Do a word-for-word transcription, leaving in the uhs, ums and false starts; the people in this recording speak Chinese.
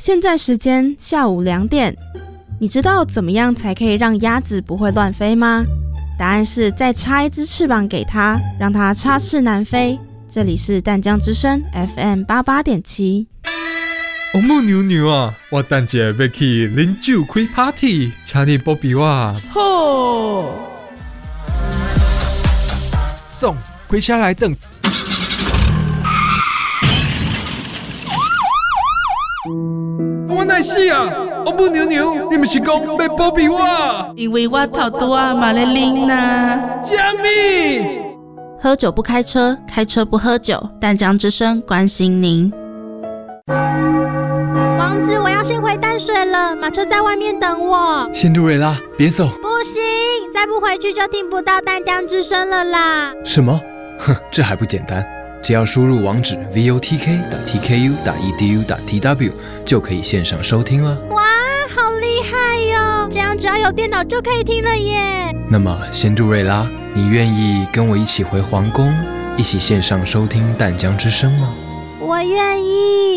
现在时间下午两点，你知道怎么样才可以让鸭子不会乱飞吗？答案是再插一只翅膀给它，让它插翅难飞。这里是淡江之声 F M 八八点七。 王母娘娘啊，我等下要去啉酒开 party， 请你保庇我。 好， 送开车来等。我哪是啊？王母娘娘，你不是讲要保庇我？ 因为我头拄啊嘛咧啉呐。 什么？ 喝酒不开车，开车不喝酒。淡江之声关心您。 王子，我要先回淡水了，马车在外面等我。 仙杜瑞拉，别走！ 不行，再不回去就听不到淡江之声了啦。 什么？哼，这还不简单，只要输入网址 v o t k 点 t k u 点 e d u 点 t w 就可以线上收听了。 哇，好厉害哟！这样只要有电脑就可以听了耶。 那么，仙杜瑞拉，你愿意跟我一起回皇宫，一起线上收听淡江之声吗？ 我愿意。